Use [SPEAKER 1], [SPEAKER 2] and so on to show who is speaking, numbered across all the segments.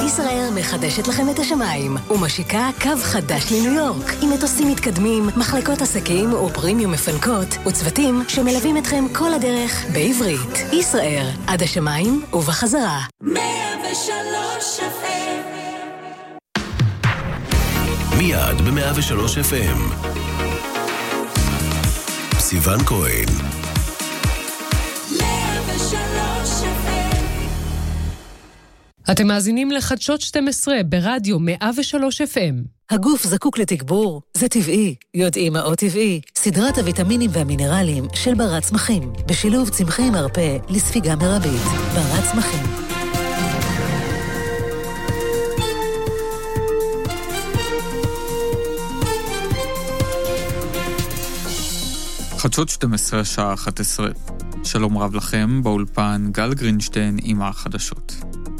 [SPEAKER 1] ישראל מחדשת לכם את השמיים ומשיקה קו חדש לניו יורק עם מטוסים מתקדמים, מחלקות עסקים ופרימיום מפנקות וצוותים שמלווים אתכם כל הדרך בעברית. ישראל, עד השמיים ובחזרה.
[SPEAKER 2] 103 FM.
[SPEAKER 3] מיד ב-103 FM. סיוון כהן.
[SPEAKER 2] 103 FM.
[SPEAKER 4] אתם מאזינים לחדשות 12 ברדיו 103 FM.
[SPEAKER 1] הגוף זקוק לתגבור, זה טבעי. יודעים מה עוד טבעי? סדרת הוויטמינים והמינרלים של ברת צמחים, בשילוב צמחי מרפא לספיגה מרבית. ברת צמחים.
[SPEAKER 5] חדשות 12 שעה 11. שלום רב לכם, באולפן גל גרינשטיין עם החדשות.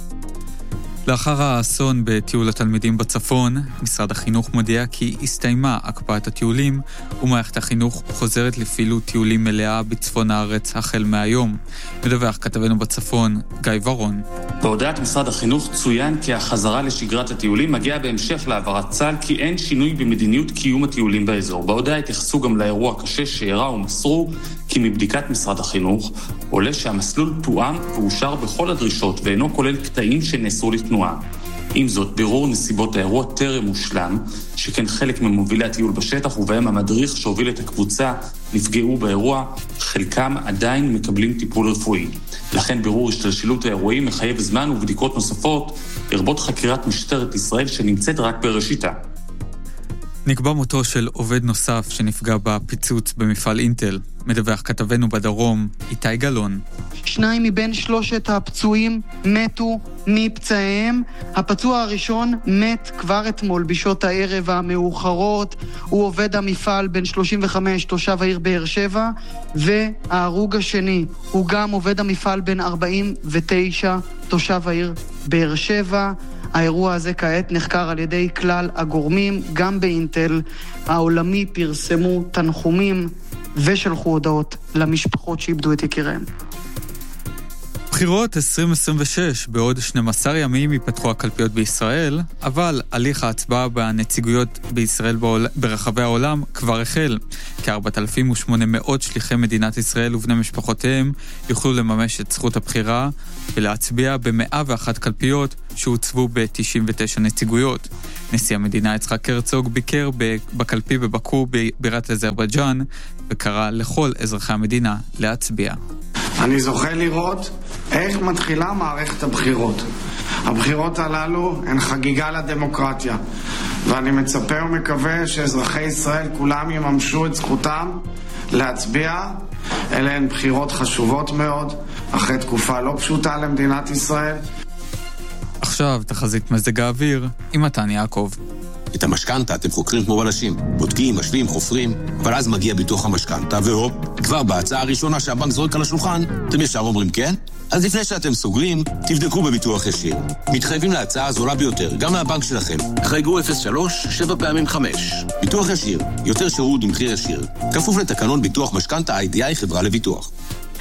[SPEAKER 5] לאחר האסון בטיול התלמידים בצפון, משרד החינוך מודיע כי הסתיימה הקפאת הטיולים, ומערכת החינוך חוזרת לפעילות טיולים מלאה בצפון הארץ החל מהיום. מדווח כתבנו בצפון, גיא ורון.
[SPEAKER 6] בהודעת משרד החינוך צוין כי החזרה לשגרת הטיולים מגיעה בהמשך להעברת צה"ל, כי אין שינוי במדיניות קיום הטיולים באזור. בהודעה התייחסו גם לאירוע קשה שאירע ומסרו כי מבדיקת משרד החינוך עולה שהמסלול תואם ואושר בכל הדרישות ואינו כולל קטעים שנאסרו לתנועה. עם זאת, בירור נסיבות האירוע טרם מושלם, שכן חלק ממובילי הטיול בשטח ובהם המדריך שהוביל את הקבוצה נפגעו באירוע, חלקם עדיין מקבלים טיפול רפואי. לכן בירור השתלשלות האירועים מחייב זמן ובדיקות נוספות, לרבות חקירת משטרת ישראל שנמצאת רק בראשיתה.
[SPEAKER 5] נקבע מותו של עובד נוסף שנפגע בפיצוץ במפעל אינטל. מדווח כתבנו בדרום, איתי גלון.
[SPEAKER 7] 2 מבין 3 הפצועים מתו מפצעיהם. הפצוע הראשון מת כבר אתמול בשעות הערב המאוחרות. הוא עובד המפעל בן 35, תושב העיר באר שבע, וההרוג השני הוא גם עובד המפעל בן 49, תושב העיר באר שבע. האירוע הזה כעת נחקר על ידי כלל הגורמים, גם באינטל העולמי פרסמו תנחומים ושלחו הודעות למשפחות שאיבדו את יקיריהם.
[SPEAKER 5] בחירות 2026, בעוד 12 ימים ייפתחו הקלפיות בישראל, אבל הליך ההצבעה בנציגויות בישראל ברחבי העולם כבר החל. כ-4,800 שליחי מדינת ישראל ובני משפחותיהם יוכלו לממש את זכות הבחירה ולהצביע ב-101 קלפיות שהוצבו ב-99 נציגויות. נשיא המדינה יצחק הרצוג ביקר בקלפי בבקו בבירת אזרבייג'אן וקרא לכל אזרחי המדינה להצביע.
[SPEAKER 8] אני זוכה לראות איך מתחילה מערכת הבחירות. הבחירות הללו הן חגיגה לדמוקרטיה, ואני מצפה ומקווה שאזרחי ישראל כולם יממשו את זכותם להצביע. אלה הן בחירות חשובות מאוד, אחרי תקופה לא פשוטה למדינת ישראל.
[SPEAKER 5] עכשיו תחזית מזג האוויר עם מתן יעקב.
[SPEAKER 3] את המשכנתה אתם חוקרים כמו בלשים, בודקים, משווים, חופרים, אבל אז מגיע ביטוח המשכנתה, והופ, כבר בהצעה הראשונה שהבנק זורק על השולחן, אתם ישר אומרים כן? אז לפני שאתם סוגרים, תבדקו בביטוח ישיר. מתחייבים להצעה הזולה ביותר, גם מהבנק שלכם. חייגו 03 7 פעמים 5. ביטוח ישיר, יותר שירות במחיר ישיר. כפוף לתקנון ביטוח משכנתה IDI חברה לביטוח.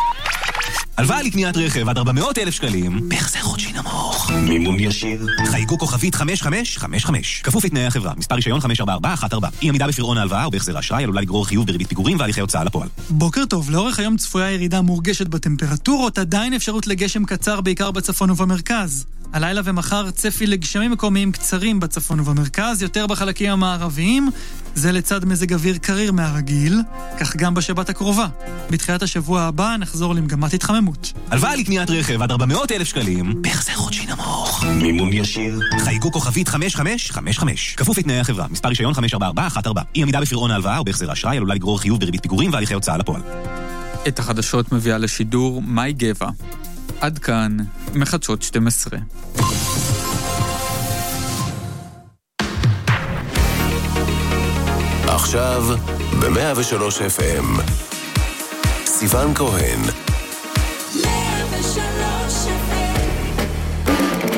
[SPEAKER 9] הלוואה לקניית רכב עד 400,000 שקלים, בהחזר חודשי נמוך.
[SPEAKER 3] מימון ישיר.
[SPEAKER 9] חייגו כוכבית 5555. כפוף לתנאי החברה. מספר רישיון 54414. אי עמידה בפירעון ההלוואה או בהחזר האשראי עלולה לגרור חיוב בריבית פיגורים והליכי הוצאה לפועל.
[SPEAKER 10] בוקר טוב, לאורך היום צפויה ירידה מורגשת בטמפרטורות, עדיין אפשרות לגשם קצר בעיקר בצפון ובמרכז. הלילה ומחר צפי לגשמים מקומיים קצרים בצפון ובמרכז, יותר בחלקים המערביים, זה לצד מזג אוויר קריר מהרגיל, כך גם בשבת הקרובה. בתחילת השבוע הבא נחזור למגמת התחממות.
[SPEAKER 9] הלוואה לקניית רכב עד 400,000 שקלים, בהחזר חודשי נמוך.
[SPEAKER 3] מימון ישיר.
[SPEAKER 9] חייגו כוכבית 5555. כפוף לתנאי החברה. מספר רישיון 54414. אי עמידה בפירעון ההלוואה או בהחזר האשראי עלולה לגרור חיוב בריבית פיגורים והליכי הוצאה לפועל.
[SPEAKER 5] את החדשות מביאה לשידור מאי גבע. עד כאן מחדשות 12.
[SPEAKER 3] עכשיו ב-103 FM. סיוון כהן.
[SPEAKER 2] 103 FM.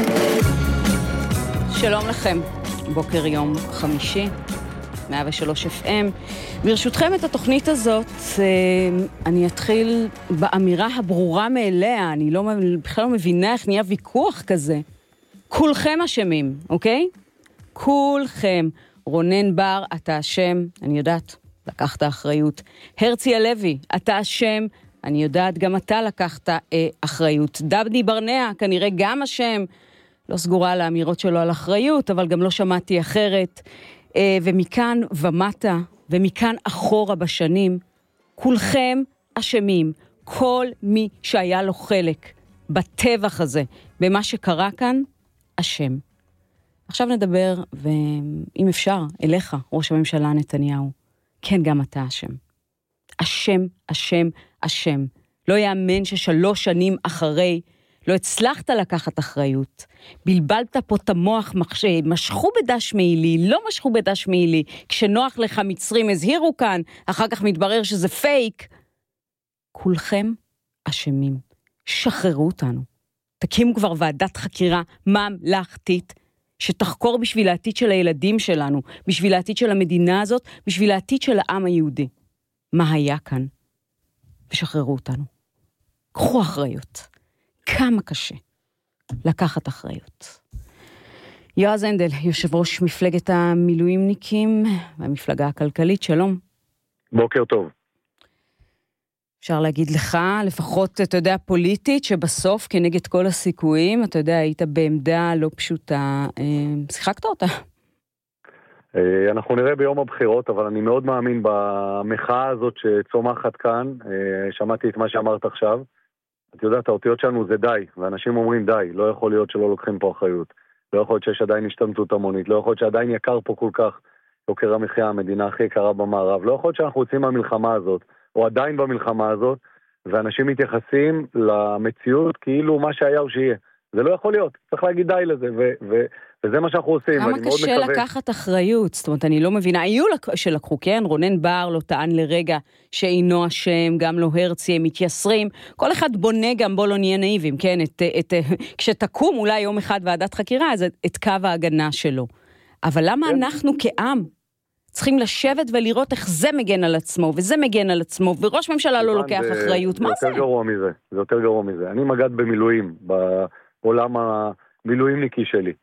[SPEAKER 11] שלום לכם, בוקר יום חמישי, 103 FM. ברשותכם את התוכנית הזאת, אני אתחיל באמירה הברורה מאליה, אני בכלל לא מבינה איך נהיה ויכוח כזה כולכם אשמים, אוקיי? כולכם. רונן בר, אתה אשם, אני יודעת, לקחת אחריות. הרצי הלוי, אתה אשם, אני יודעת, גם אתה לקחת אחריות. דבני ברנע, כנראה גם אשם, לא סגורה על האמירות שלו על אחריות, אבל גם לא שמעתי אחרת. ומכאן ומטה, ומכאן אחורה בשנים, כולכם אשמים. כל מי שהיה לו חלק בטבח הזה, במה שקרה כאן, אשם. עכשיו נדבר, ואם אפשר, אליך, ראש הממשלה נתניהו. כן, גם אתה אשם. אשם, אשם, אשם. לא יאמן ש3 שנים אחרי, לא הצלחת לקחת אחריות. בלבלת פה את המוח, משכו בדש מעילי, לא משכו בדש מעילי. כשנוח לך מצרים הזהירו כאן, אחר כך מתברר שזה פייק. כולכם אשמים. שחררו אותנו. תקימו כבר ועדת חקירה ממלכתית, שתחקור בשביל העתיד של הילדים שלנו, בשביל העתיד של המדינה הזאת, בשביל העתיד של העם היהודי. מה היה כאן? ושחררו אותנו. קחו אחריות. כמה קשה לקחת אחריות. יועז הנדל, יושב ראש מפלגת המילואימניקים והמפלגה הכלכלית, שלום.
[SPEAKER 12] בוקר טוב.
[SPEAKER 11] אפשר להגיד לך, לפחות, אתה יודע, פוליטית, שבסוף, כנגד כל הסיכויים, אתה יודע, היית בעמדה לא פשוטה, שיחקת אותה.
[SPEAKER 12] אנחנו נראה ביום הבחירות, אבל אני מאוד מאמין במחאה הזאת שצומחת כאן. שמעתי את מה שאמרת עכשיו. את יודעת, האותיות שלנו זה די, ואנשים אומרים די, לא יכול להיות שלא לוקחים פה אחריות. לא יכול להיות שיש עדיין השתמטות המונית, לא יכול להיות שעדיין יקר פה כל כך יוקר המחיה, המדינה הכי יקרה במערב. לא יכול להיות שאנחנו יוצאים מהמלחמה הזאת, או עדיין במלחמה הזאת, ואנשים מתייחסים למציאות כאילו מה שהיה הוא שיהיה. זה לא יכול להיות, צריך להגיד די לזה, וזה מה שאנחנו עושים.
[SPEAKER 11] כמה קשה לקחת אחריות, זאת אומרת, אני לא מבינה, היו שלקחו, כן? רונן בר לא טען לרגע שאינו אשם, גם לא הרצי, הם מתייסרים, כל אחד בונה גם, בוא לא נהיה נאיבים, כן? כשתקום אולי יום אחד ועדת חקירה, אז את קו ההגנה שלו. אבל למה אנחנו כעם צריכים לשבת ולראות איך זה מגן על עצמו, וזה מגן על עצמו, וראש ממשלה לא לוקח אחריות? מה זה?
[SPEAKER 12] זה יותר גרוע מזה, זה יותר גרוע מזה. אני מגד במילואים, בעולם המילואימניקי שלי.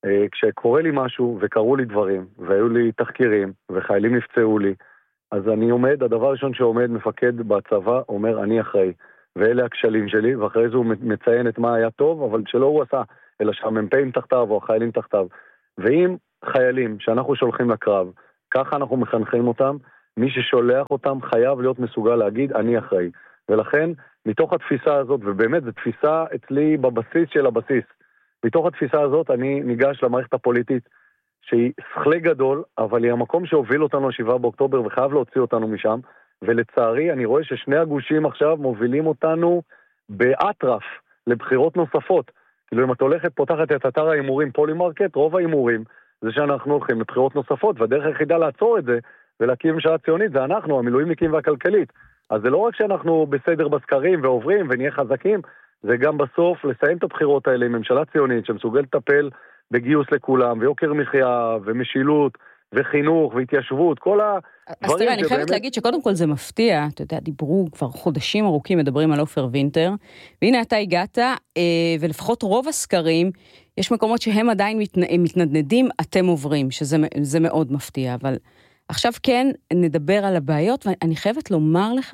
[SPEAKER 12] כשקורה לי משהו וקראו לי דברים, והיו לי תחקירים, וחיילים נפצעו לי, אז אני עומד, הדבר הראשון שעומד, מפקד בצבא, אומר אני אחראי. ואלה הכשלים שלי, ואחרי זה הוא מציין את מה היה טוב, אבל שלא הוא עשה, אלא שהמ"פים תחתיו או החיילים תחתיו. ואם חיילים שאנחנו שולחים לקרב, ככה אנחנו מחנכים אותם, מי ששולח אותם חייב להיות מסוגל להגיד, אני אחראי. ולכן, מתוך התפיסה הזאת, ובאמת זו תפיסה אצלי בבסיס של הבסיס, מתוך התפיסה הזאת אני ניגש למערכת הפוליטית, שהיא שכלי גדול, אבל היא המקום שהוביל אותנו 7 באוקטובר, וחייב להוציא אותנו משם, ולצערי אני רואה ששני הגושים עכשיו מובילים אותנו באטרף לבחירות נוספות. כאילו אם את הולכת פותחת את אתר האימורים פולימרקט, רוב האימורים זה שאנחנו הולכים לבחירות נוספות, והדרך היחידה לעצור את זה, ולהקים ממשלה ציונית, זה אנחנו, המילואימניקים והכלכלית. אז זה לא רק שאנחנו בסדר בסקרים ועוברים ונהיה חזקים, זה גם בסוף לסיים את הבחירות האלה עם ממשלה ציונית, שמסוגל לטפל בגיוס לכולם, ויוקר מחיה, ומשילות, וחינוך, והתיישבות, כל הדברים.
[SPEAKER 11] אז תראה, אני חייבת להגיד שקודם כל זה מפתיע, אתה יודע, דיברו כבר חודשים ארוכים, מדברים על עופר וינטר, והנה אתה הגעת, ולפחות רוב הסקרים, יש מקומות שהם עדיין מתנדנדים, אתם עוברים, שזה מאוד מפתיע, אבל עכשיו כן נדבר על הבעיות, ואני חייבת לומר לך,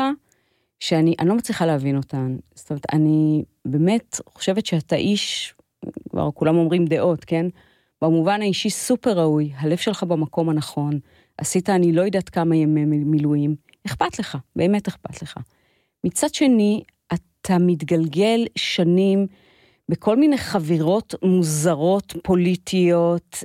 [SPEAKER 11] שאני לא מצליחה להבין אותן, זאת אומרת, אני באמת חושבת שאתה איש, כבר כולם אומרים דעות, כן? במובן האישי סופר ראוי, הלב שלך במקום הנכון, עשית אני לא יודעת כמה ימי מילואים, אכפת לך, באמת אכפת לך. מצד שני, אתה מתגלגל שנים בכל מיני חבירות מוזרות, פוליטיות,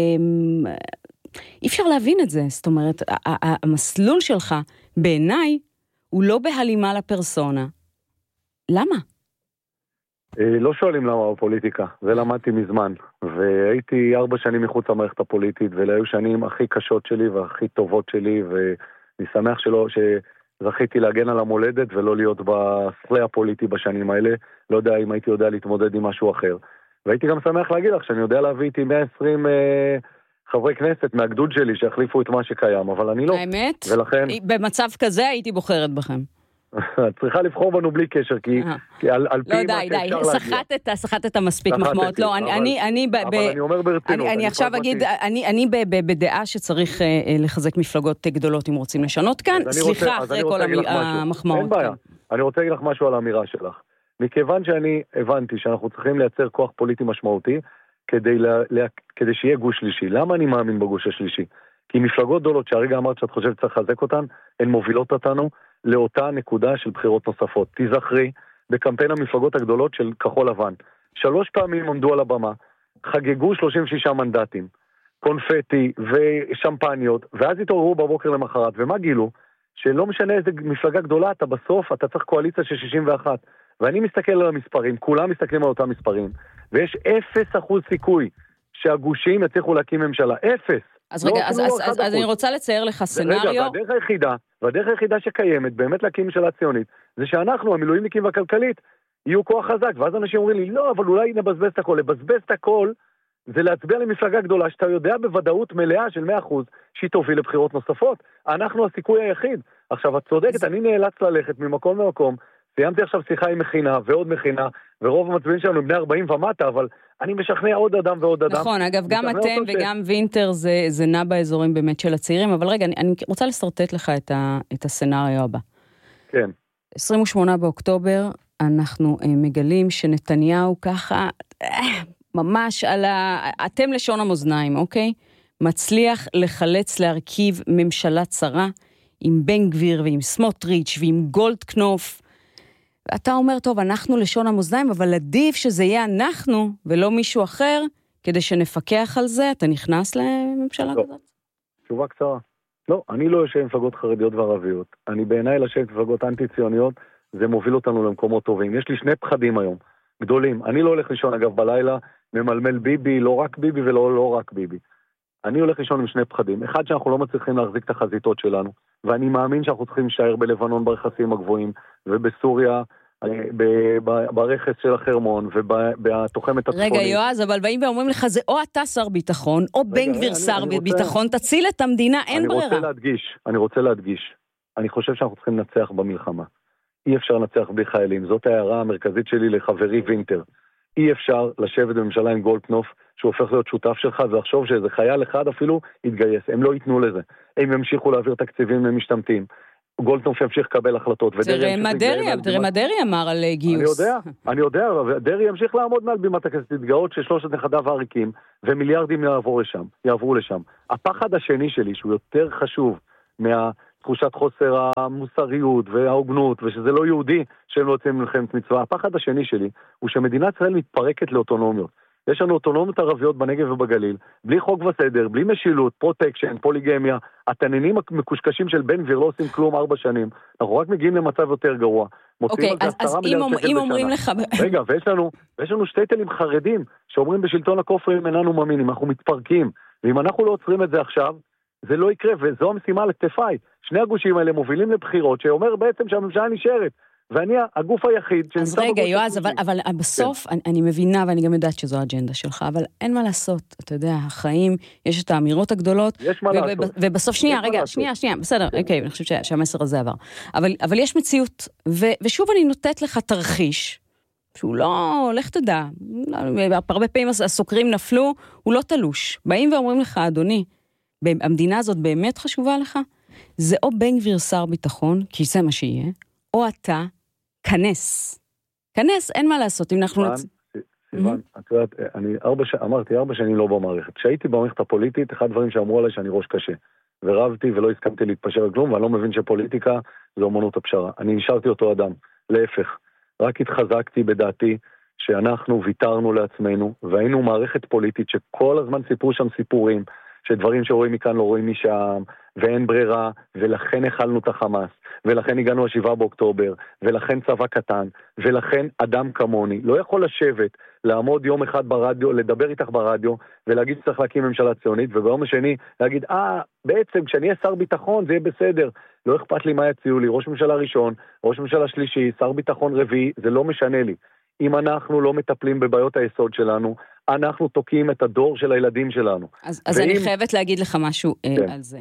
[SPEAKER 11] אי אפשר להבין את זה, זאת אומרת, המסלול שלך בעיניי, הוא לא בהלימה לפרסונה. למה?
[SPEAKER 12] לא שואלים למה בפוליטיקה, זה למדתי מזמן, והייתי 4 שנים מחוץ למערכת הפוליטית, ואלה היו שנים הכי קשות שלי והכי טובות שלי, ואני שמח שזכיתי להגן על המולדת ולא להיות בסלע הפוליטי בשנים האלה, לא יודע אם הייתי יודע להתמודד עם משהו אחר. והייתי גם שמח להגיד לך שאני יודע להביא איתי 120 חברי כנסת מהגדוד שלי שהחליפו את מה שקיים, אבל אני לא.
[SPEAKER 11] האמת?
[SPEAKER 12] ולכן...
[SPEAKER 11] במצב כזה הייתי בוחרת בכם.
[SPEAKER 12] את צריכה לבחור בנו בלי קשר, כי על פי מה שאפשר
[SPEAKER 11] להגיע. סחטת מספיק מחמאות. לא,
[SPEAKER 12] אבל אני אומר ברצינות.
[SPEAKER 11] אני עכשיו אגיד, אני בדעה שצריך לחזק מפלגות גדולות אם רוצים לשנות כאן. סליחה, אחרי כל המחמאות.
[SPEAKER 12] אין בעיה. אני רוצה להגיד לך משהו על האמירה שלך. מכיוון שאני הבנתי שאנחנו צריכים לייצר כוח פוליטי משמעותי, כדי שיהיה גוש שלישי. למה אני מאמין בגוש השלישי? כי מפלגות גדולות שהרגע אמרת שאת חושבת שצריך לחזק אותן, הן מובילות אותנו לאותה נקודה של בחירות נוספות. תזכרי, בקמפיין המפלגות הגדולות של כחול לבן, 3 פעמים עמדו על הבמה, חגגו 36 מנדטים, קונפטי ושמפניות, ואז התעוררו בבוקר למחרת, ומה גילו? שלא משנה איזה מפלגה גדולה, אתה צריך קואליציה של 61. ואני מסתכל על המספרים, כולם מסתכלים על אותם מספרים, ויש 0% סיכוי שהגושים יצליחו להקים ממשלה. 0.
[SPEAKER 11] אז רגע, אז אני רוצה לצייר לך סנריו.
[SPEAKER 12] והדרך היחידה שקיימת, באמת להקים ממשלה ציונית, זה שאנחנו, המילואימניקים והכלכלית, יהיו כוח חזק, ואז אנשים אומרים לי, לא, אבל אולי נבזבז את הכל. לבזבז את הכל, זה להצביע למפלגה גדולה, שאתה יודע בוודאות מלאה של 100%, שהיא תוביל לבחירות נוספות. אנחנו הסיכוי היחיד. עכשיו, את צודקת, אני נאלץ ללכת ממקום למקום, סיימתי עכשיו שיחה עם מכינה ועוד מכינה, ורוב המצביעים שלנו בני 40 ומטה, אבל אני משכנע עוד אדם ועוד אדם.
[SPEAKER 11] נכון, אגב, גם אתם וגם וינטר זה נע באזורים באמת של הצעירים, אבל רגע, אני רוצה לסרטט לך את הסנריו הבא.
[SPEAKER 12] כן.
[SPEAKER 11] 28 באוקטובר, אנחנו מגלים שנתניהו ככה, ממש אתם לשון המאזניים, אוקיי? מצליח לחלץ להרכיב ממשלה צרה, עם בן גביר ועם סמוטריץ' ועם גולדקנופ, אתה אומר, טוב, אנחנו לשון המאזניים, אבל עדיף שזה יהיה אנחנו, ולא מישהו אחר, כדי שנפקח על זה. אתה נכנס לממשלה כזאת?
[SPEAKER 12] תשובה קצרה. לא, אני לא יושב עם מפלגות חרדיות וערביות. אני בעיניי לשבת עם מפלגות אנטי-ציוניות, זה מוביל אותנו למקומות טובים. יש לי 2 פחדים היום, גדולים. אני לא הולך לישון, אגב, בלילה, ממלמל ביבי, לא רק ביבי ולא רק ביבי. אני הולך לישון עם 2 פחדים. אחד, שאנחנו לא מצליחים להחזיק את החזיתות שלנו, ואני מאמין שאנחנו צריכים להישאר בלבנון ברכסים הגבוהים, ובסוריה, ברכס של החרמון, ובתוחמת הצפונית.
[SPEAKER 11] רגע, יועז, אבל באים ואומרים לך, זה או אתה שר ביטחון, או בן גביר שר ביטחון, תציל את המדינה, אין ברירה.
[SPEAKER 12] אני רוצה להדגיש, אני חושב שאנחנו צריכים לנצח במלחמה. אי אפשר לנצח בלי חיילים, זאת ההערה המרכזית שלי לחברי וינטר. אי אפשר לשבת בממשלה עם גולדקנופ, שהוא הופך להיות שותף שלך, ולחשוב שאיזה חייל אחד אפילו יתגייס. הם לא ייתנו לזה. הם ימשיכו להעביר תקציבים למשתמטים. גולדקנופ ימשיך לקבל החלטות.
[SPEAKER 11] תראה מה דרעי אמר על גיוס.
[SPEAKER 12] אני יודע, דרעי ימשיך לעמוד מעל בימת הכנסת, להתגאות ששלושת נכדיו העריקים, ומיליארדים יעברו לשם. הפחד השני שלי, שהוא יותר חשוב תחושת חוסר המוסריות וההוגנות, ושזה לא יהודי שהם לא יוצאים מלחמת מצווה. הפחד השני שלי הוא שמדינת ישראל מתפרקת לאוטונומיות. יש לנו אוטונומיות ערביות בנגב ובגליל, בלי חוק וסדר, בלי משילות, פרוטקשן, פוליגמיה, התננים המקושקשים של בן גביר לא עושים כלום 4 שנים. אנחנו רק מגיעים למצב יותר גרוע.
[SPEAKER 11] אוקיי, אז אם אומרים לך...
[SPEAKER 12] רגע, ויש לנו שטייטלים חרדים שאומרים בשלטון הכופרים איננו מאמינים, אנחנו מתפרקים, ואם אנחנו לא עוצרים את זה עכשיו, זה לא יקרה, וזו המשימה על כתפיי. 2 הגושים האלה מובילים לבחירות, שאומר בעצם שהממשלה נשארת, ואני הגוף היחיד...
[SPEAKER 11] אז רגע, יועז, אבל בסוף, אני מבינה, ואני גם יודעת שזו האג'נדה שלך, אבל אין מה לעשות, אתה יודע, החיים, יש את האמירות הגדולות,
[SPEAKER 12] יש מה לעשות.
[SPEAKER 11] ובסוף, שנייה, בסדר, אוקיי, אני חושבת שהמסר הזה עבר. אבל יש מציאות, ושוב אני נותנת לך תרחיש, שהוא לא, לך תדע, הרבה פעמים הסוקרים נפלו, הוא לא תלוש. באים ואומרים לך, אדוני, המדינה הזאת באמת חשובה לך? זה או בן גביר שר ביטחון, כי זה מה שיהיה, או אתה, כנס, אין מה לעשות, אם אנחנו...
[SPEAKER 12] סיוון, את יודעת, אמרתי 4 שנים לא במערכת. כשהייתי במערכת הפוליטית, אחד הדברים שאמרו עליי שאני ראש קשה, ורבתי ולא הסכמתי להתפשר על כלום, ואני לא מבין שפוליטיקה זה אומנות הפשרה. אני נשארתי אותו אדם, להפך, רק התחזקתי בדעתי שאנחנו ויתרנו לעצמנו, והיינו מערכת פוליטית שכל הזמן סיפרו שם סיפורים, שדברים שרואים מכאן לא רואים משם, ואין ברירה, ולכן החלנו את החמאס, ולכן הגענו ל7 באוקטובר, ולכן צבא קטן, ולכן אדם כמוני לא יכול לשבת, לעמוד יום אחד ברדיו, לדבר איתך ברדיו, ולהגיד שצריך להקים ממשלה ציונית, וביום השני להגיד, בעצם כשאני אהיה שר ביטחון זה יהיה בסדר, לא אכפת לי מה יציעו לי, ראש ממשלה ראשון, ראש ממשלה שלישי, שר ביטחון רביעי, זה לא משנה לי. אם אנחנו לא מטפלים בבעיות היסוד שלנו, אנחנו תוקעים את הדור של הילדים שלנו.
[SPEAKER 11] אז אני חייבת להגיד לך משהו על זה.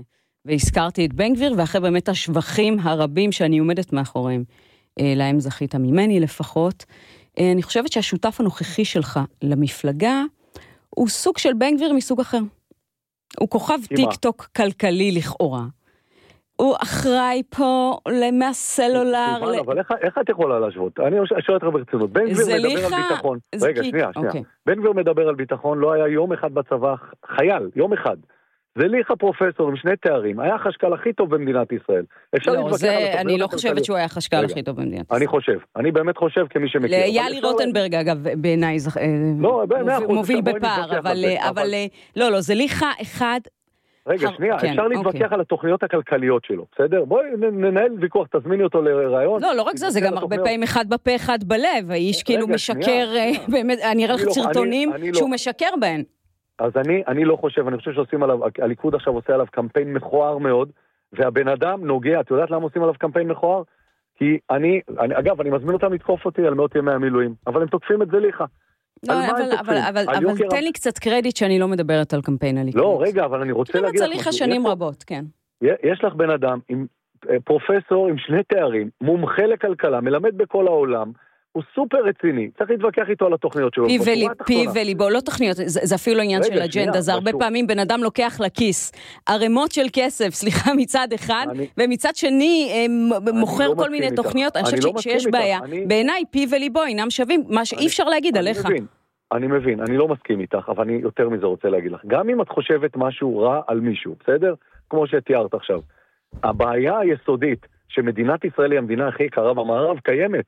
[SPEAKER 11] והזכרתי את בן גביר, ואחרי באמת השבחים הרבים שאני עומדת מאחוריהם, להם זכית ממני לפחות, אני חושבת שהשותף הנוכחי שלך למפלגה, הוא סוג של בן גביר מסוג אחר. הוא כוכב טיק-טוק כלכלי לכאורה. הוא אחראי פה מהסלולר.
[SPEAKER 12] אבל איך את יכולה להשוות? אני שואל אותך ברצינות. בן גביר מדבר על ביטחון. רגע, שנייה. בן גביר מדבר על ביטחון, לא היה יום אחד בצבא חייל, יום אחד. זה ליחה פרופסור עם 2 תארים, היה החשכ"ל הכי טוב במדינת ישראל.
[SPEAKER 11] אני לא חושבת שהוא היה החשכ"ל הכי טוב במדינת ישראל.
[SPEAKER 12] אני חושב, אני באמת חושב כמי שמכיר.
[SPEAKER 11] ליאלי רוטנברג, אגב, בעיניי מוביל בפער, אבל לא, זה ליחה אחד.
[SPEAKER 12] רגע, שנייה, אפשר להתווכח על התוכניות הכלכליות שלו, בסדר? בואי ננהל ויכוח, תזמיני אותו לרעיון.
[SPEAKER 11] לא רק זה גם הרבה פעמים אחד בפה אחד בלב, האיש כאילו משקר, באמת, אני אראה לך סרטונים שהוא משקר בהן.
[SPEAKER 12] אז אני לא חושב, אני חושב שעושים עליו, הליכוד עכשיו עושה עליו קמפיין מכוער מאוד, והבן אדם נוגע, את יודעת למה עושים עליו קמפיין מכוער? כי אגב, אני מזמין אותם לתקוף אותי על מאות ימי המילואים, אבל הם תוקפים את זה ליחה.
[SPEAKER 11] לא, אבל תן לי קצת קרדיט שאני לא מדברת על קמפיין הליכוד.
[SPEAKER 12] לא, רגע, אבל אני רוצה להגיד לך
[SPEAKER 11] משהו. צריך שנים רבות, כן.
[SPEAKER 12] יש לך בן אדם עם פרופסור עם 2 תארים, מומחה לכלכלה, מלמד בכל העולם, הוא סופר רציני, צריך להתווכח איתו על התוכניות שלו.
[SPEAKER 11] פי וליבו, לא תוכניות, זה אפילו עניין של אג'נדה, זה הרבה פעמים בן אדם לוקח לכיס ערימות של כסף, סליחה, מצד אחד, ומצד שני מוכר כל מיני תוכניות, אני חושבת שיש בעיה, בעיניי פי וליבו אינם שווים, מה שאי אפשר להגיד עליך.
[SPEAKER 12] אני מבין, אני לא מסכים איתך, אבל אני יותר מזה רוצה להגיד לך, גם אם את חושבת משהו רע על מישהו, בסדר? כמו שתיארת עכשיו, הבעיה היסודית שמדינת ישראל היא המדינה הכי יקרה במערב קיימת,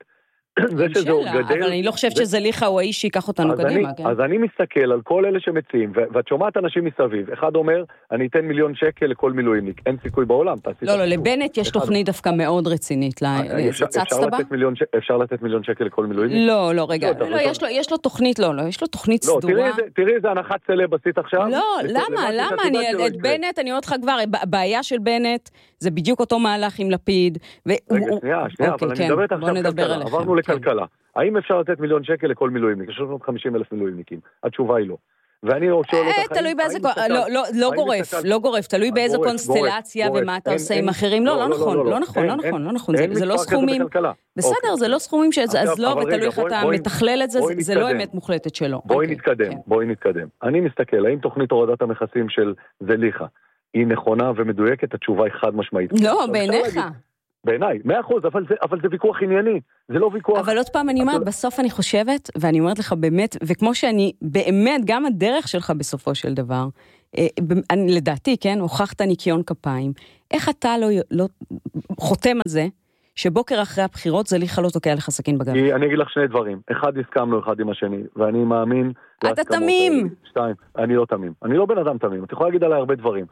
[SPEAKER 11] אבל אני לא חושבת שזה ליחה הוא האיש שיקח אותנו קדימה.
[SPEAKER 12] אז אני מסתכל על כל אלה שמציעים, ואת שומעת אנשים מסביב, אחד אומר, אני אתן $1,000,000 לכל מילואימניק, אין סיכוי בעולם.
[SPEAKER 11] לא, לבנט יש תוכנית דווקא מאוד רצינית.
[SPEAKER 12] אפשר לתת $1,000,000 לכל מילואימניק?
[SPEAKER 11] לא, רגע, יש לו תוכנית, יש לו תוכנית סדורה.
[SPEAKER 12] תראי איזה הנחת סלב עשית עכשיו.
[SPEAKER 11] לא, למה? את בנט, אני אומרת לך כבר, הבעיה של בנט, זה בדיוק אותו מהלך עם לפיד.
[SPEAKER 12] רגע, שנייה, אבל אני מדברת עכשיו עברנו לכלכלה. האם אפשר לתת $1,000,000 לכל מילואימניק? יש 350,000 מילואימניקים. התשובה היא לא. ואני שואל אותך...
[SPEAKER 11] תלוי באיזה... לא גורף, תלוי באיזה קונסטלציה ומה אתה עושה עם אחרים. לא נכון. זה לא סכומים... בסדר, זה לא סכומים אז לא, ותלוי איך אתה מתכלל את זה, זה לא אמת מוחלטת שלו.
[SPEAKER 12] בואי נתקדם. אני מסתכל, האם תוכנית הורדת המכסים של זליכה היא נכונה ומדויקת? התשובה היא חד משמעית.
[SPEAKER 11] לא, בעיניך.
[SPEAKER 12] בעיניי, 100%, אבל זה ויכוח ענייני, זה לא ויכוח...
[SPEAKER 11] אבל עוד פעם אני אומרת, בסוף אני חושבת, ואני אומרת לך באמת, וכמו שאני, באמת, גם הדרך שלך בסופו של דבר, לדעתי, כן, הוכחת ניקיון כפיים, איך אתה לא חותם על זה, שבוקר אחרי הבחירות זה ליחה לא תוקע לך סכין בגב?
[SPEAKER 12] אני אגיד לך 2 דברים, אחד הסכמנו אחד עם השני, ואני מאמין...
[SPEAKER 11] אתה תמים!
[SPEAKER 12] 2, אני לא תמים, אני לא בן אדם תמים, אתה יכול להגיד עליי הרבה דברים,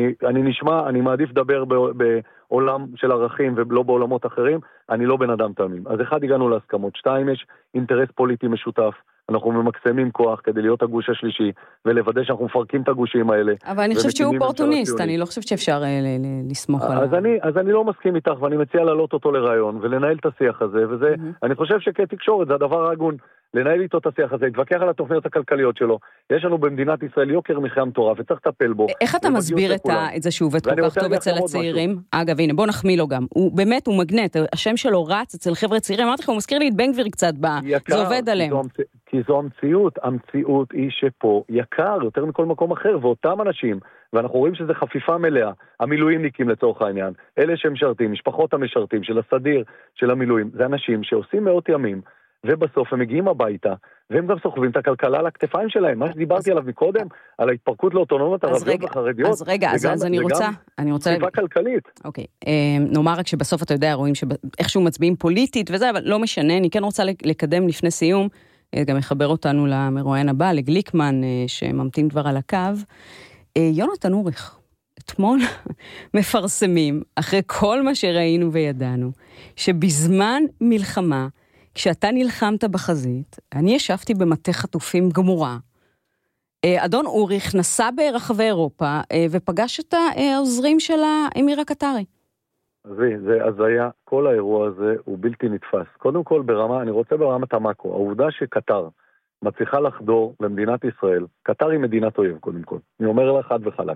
[SPEAKER 12] אני מעדיף לדבר בעולם של ערכים ולא בעולמות אחרים, אני לא בן אדם תמים, אז 1 הגענו להסכמות, 2 יש אינטרס פוליטי משותף, אנחנו ממקסמים כוח כדי להיות הגוש השלישי, ולוודא שאנחנו מפרקים את הגושים האלה.
[SPEAKER 11] אבל אני חושבת שהוא אופורטוניסט, אני לא חושבת שאפשר לסמוך עליו.
[SPEAKER 12] אז אני לא מסכים איתך, ואני מציע להעלות אותו לרעיון, ולנהל את השיח הזה, וזה, אני חושב שכתקשורת זה הדבר ההגון, לנהל איתו את השיח הזה, להתווכח על התוכניות הכלכליות שלו. יש לנו במדינת ישראל יוקר מחיה מטורף, וצריך לטפל בו.
[SPEAKER 11] איך אתה מסביר את זה שהוא עובד כל כך טוב אצל הצעירים? אגב, הנה, בוא נחמיא לו גם. הוא באמת, הוא מגנט, השם שלו רץ אצל חבר'ה צעירים, אמרתי לך, הוא מזכיר לי את בן גביר קצת, זה עובד עליהם.
[SPEAKER 12] כי זו המציאות היא שפה יקר יותר מכל מקום אחר, ואותם אנשים, ואנחנו רואים שזה חפיפה מלאה, המילואימניקים לצורך העניין, אלה שמשרתים, משפחות המשרתים של הסדיר, של המילואים, זה אנשים שעושים מאות ימים, ובסוף הם מגיעים הביתה, והם גם סוחבים את הכלכלה על הכתפיים שלהם, מה שדיברתי עליו מקודם, על ההתפרקות לאוטונומיות ערביות וחרדיות.
[SPEAKER 11] אז רגע, אז אני רוצה...
[SPEAKER 12] סביבה כלכלית.
[SPEAKER 11] אוקיי, נאמר רק שבסוף אתה יודע, רואים שאיכשהו מצביעים פוליטית וזה, אבל לא משנה, אני כן רוצה לקדם לפני סיום, גם מחבר אותנו למרואיין הבא, לגליקמן, שממתין כבר על הקו, יונתן אוריך, אתמול מפרסמים, אחרי כל מה שראינו וידענו, שבזמן מלחמה, כשאתה נלחמת בחזית, אני ישבתי במטה חטופים גמורה, אדון אוריך נסע ברחבי אירופה, ופגש את העוזרים של האמיר הקטרי.
[SPEAKER 12] זה הזיה, כל האירוע הזה הוא בלתי נתפס. קודם כל ברמה, אני רוצה ברמת המאקרו, העובדה שקטר מצליחה לחדור למדינת ישראל, קטר היא מדינת אויב קודם כל, אני אומר לה חד וחלק,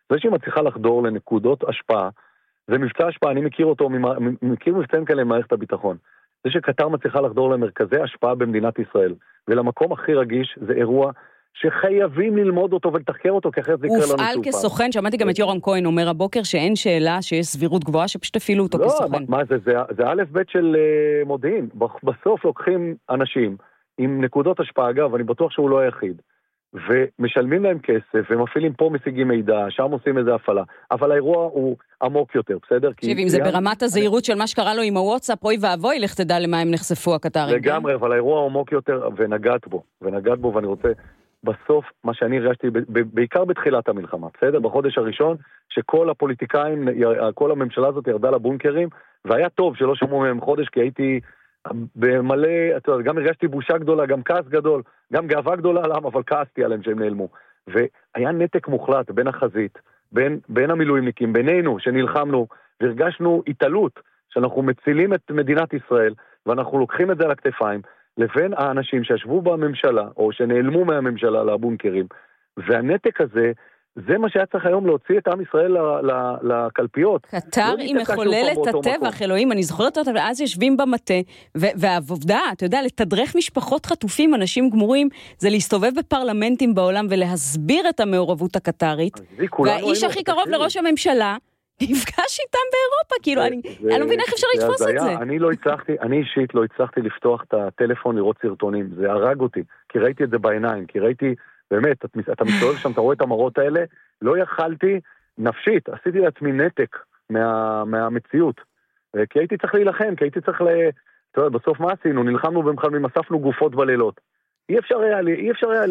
[SPEAKER 12] זה שהיא מצליחה לחדור לנקודות השפעה, זה מבצע השפעה, אני מכיר אותו, מכיר מבצעים כאלה ממערכת הביטחון. זה שקטר מצליחה לחדור למרכזי השפעה במדינת ישראל, ולמקום הכי רגיש זה אירוע שחייבים ללמוד אותו ולתחקר אותו, כי אחרת זה יקרה לנו שוב פעם.
[SPEAKER 11] הופעל כסוכן, שמעתי גם את יורם כהן אומר הבוקר שאין שאלה שיש סבירות גבוהה שפשוט אפילו אותו כסוכן.
[SPEAKER 12] לא, מה זה? זה א' ב' של מודיעין. בסוף לוקחים אנשים עם נקודות השפעה, אגב, אני בטוח שהוא לא היחיד, ומשלמים להם כסף, ומפעילים פה משיגים מידע, שם עושים איזה הפעלה, אבל האירוע הוא עמוק יותר, בסדר?
[SPEAKER 11] תקשיב, אם זה ברמת הזהירות של מה שקרה לו עם הוואטסאפ, אוי ואבוי, לך תדע למה הם נחשפו הקטרים.
[SPEAKER 12] לגמרי, אבל האירוע הוא עמוק יותר, ונגעת בו, ואני רוצה, בסוף, מה שאני הרגשתי, בעיקר בתחילת המלחמה, בסדר? בחודש הראשון, שכל הפוליטיקאים, כל הממשלה הזאת ירדה לבונקרים, והיה טוב שלא שמעו מהם חודש, כי הייתי במלא, אתה יודע, גם הרגשתי בושה גדולה, גם כעס גדול, גם גאווה גדולה עליהם, אבל כעסתי עליהם שהם נעלמו. והיה נתק מוחלט בין החזית, בין המילואימניקים, בינינו שנלחמנו, והרגשנו התעלות, שאנחנו מצילים את מדינת ישראל, ואנחנו לוקחים את זה על הכתפיים, לבין האנשים שישבו בממשלה, או שנעלמו מהממשלה לבונקרים, והנתק הזה, זה מה שהיה צריך היום להוציא את עם ישראל לקלפיות.
[SPEAKER 11] קטר היא מחוללת הטבח, אלוהים, אני זוכרת אותה, ואז יושבים במטה, והעבודה, אתה יודע, לתדרך משפחות חטופים, אנשים גמורים, זה להסתובב בפרלמנטים בעולם, ולהסביר את המעורבות הקטרית, והאיש הכי קרוב לראש הממשלה, נפגש איתם באירופה, כאילו, אני לא מבינה איך אפשר לתפוס את זה.
[SPEAKER 12] אני אישית לא הצלחתי לפתוח את הטלפון לראות סרטונים, זה הרג אותי, כי ראיתי את זה בעיניים, כי ראיתי, באמת, אתה מסתובב שם, אתה רואה את המראות האלה, לא יכלתי נפשית, עשיתי לעצמי נתק מהמציאות, כי הייתי צריך להילחם, כי הייתי צריך אתה יודע, בסוף מה עשינו? נלחמנו במחלמים, אספנו גופות בלילות. אי אפשר היה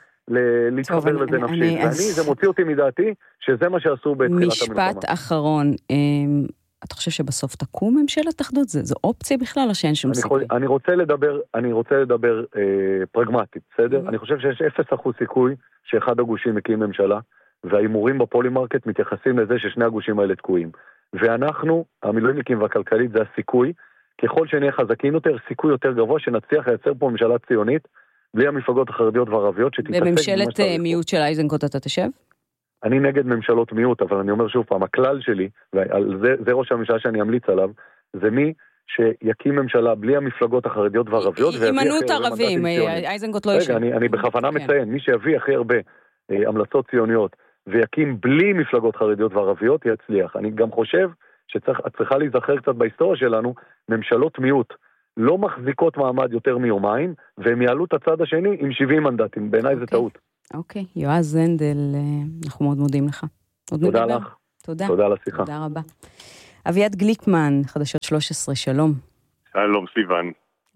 [SPEAKER 12] להתחבר לזה נפשית. זה מוציא אותי מדעתי, שזה מה שעשו בתחילת המלחמה.
[SPEAKER 11] משפט אחרון, אתה חושב שבסוף תקום ממשלת אחדות? זו אופציה בכלל או שאין שום סיכוי?
[SPEAKER 12] אני רוצה לדבר פרגמטית, בסדר? אני חושב שיש 0% סיכוי שאחד הגושים מקים ממשלה, והאימורים בפולימרקט מתייחסים לזה ששני הגושים האלה תקועים. ואנחנו, המילואימניקים והכלכלית, זה הסיכוי, ככל שנהיה חזקים יותר, סיכוי יותר גבוה שנצליח לייצר פה ממשלה ציונית, בלי המפלגות החרדיות והערביות שתתעסק.
[SPEAKER 11] בממשלת מיעוט של איזנקוט אתה תשב?
[SPEAKER 12] אני נגד ממשלות מיעוט, אבל אני אומר שוב פעם, הכלל שלי, וזה ראש הממשלה שאני אמליץ עליו, זה מי שיקים ממשלה בלי המפלגות החרדיות והערביות,
[SPEAKER 11] הימנעות ערבים, איזנקוט לא יושב.
[SPEAKER 12] רגע, אני בכוונה מציין, מי שיביא הכי הרבה המלצות ציוניות, ויקים בלי מפלגות חרדיות וערביות, יצליח. אני גם חושב שצריכה להיזכר קצת בהיסטוריה שלנו, ממשלות מיעוט לא מחזיקות מעמד יותר מיומיים, והם יעלו את הצד השני עם 70 מנדטים. בעיניי זה טעות.
[SPEAKER 11] אוקיי, יועז זנדל, אנחנו מאוד מודים לך.
[SPEAKER 12] תודה לך.
[SPEAKER 11] תודה.
[SPEAKER 12] תודה על השיחה.
[SPEAKER 11] תודה רבה. אביעד גליקמן, חדשות 13, שלום.
[SPEAKER 13] שלום, סיוון.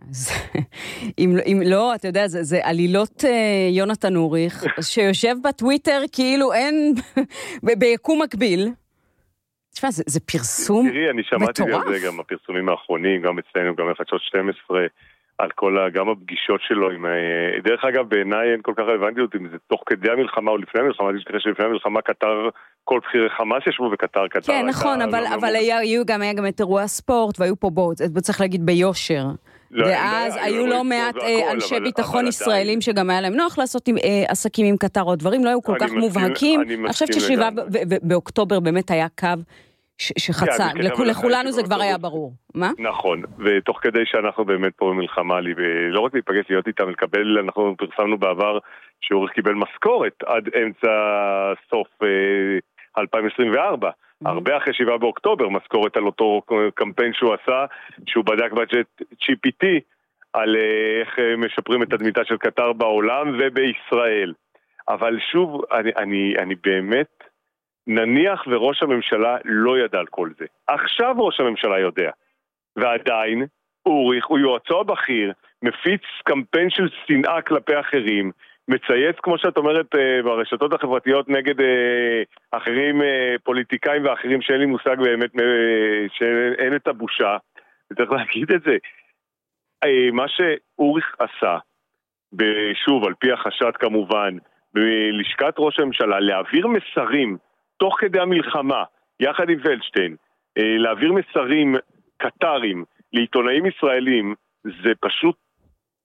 [SPEAKER 11] אם לא, אתה יודע, זה עלילות יונתן אוריך, שיושב בטוויטר כאילו אין, ביקום מקביל. תשמע, זה פרסום מטורף.
[SPEAKER 13] תראי, אני שמעתי על זה גם הפרסומים האחרונים, גם אצלנו, גם בחדשות 12, על גם הפגישות שלו עם... דרך אגב, בעיניי אין כל כך רלוונטיות אם זה תוך כדי המלחמה או לפני המלחמה, אני חושב שלפני המלחמה קטר, כל בחירי חמאס ישבו וקטר.
[SPEAKER 11] כן, נכון, אבל היה גם את אירוע הספורט, והיו פה צריך להגיד ביושר. ואז היו לא מעט אנשי ביטחון ישראלים שגם היה להם נוח לעשות עסקים עם קטר, או דברים לא היו כל כך מובהקים. אני חושבת ששבעה באוקטובר באמת היה קו שחצה, לכולנו זה כבר היה ברור. מה?
[SPEAKER 13] נכון, ותוך כדי שאנחנו באמת פה במלחמה, לא רק להיפגש להיות איתם, לקבל, אנחנו פרסמנו בעבר שאוריך קיבל משכורת עד אמצע סוף 2024, הרבה אחרי 7 באוקטובר, משכורת על אותו קמפיין שהוא עשה, שהוא בדק בג'ט GPT, על איך משפרים את תדמיתה של קטר בעולם ובישראל. אבל שוב, אני באמת, נניח וראש הממשלה לא ידע על כל זה. עכשיו ראש הממשלה יודע. ועדיין, אוריך הוא יועצו הבכיר, מפיץ קמפיין של שנאה כלפי אחרים, מצייץ, כמו שאת אומרת, ברשתות החברתיות נגד אחרים, פוליטיקאים ואחרים שאין לי מושג באמת, שאין את הבושה. צריך להגיד את זה. מה שאוריך עשה, שוב, על פי החשד כמובן, בלשכת ראש הממשלה, להעביר מסרים, תוך כדי המלחמה, יחד עם ולשטיין, להעביר מסרים קטרים לעיתונאים ישראלים, זה פשוט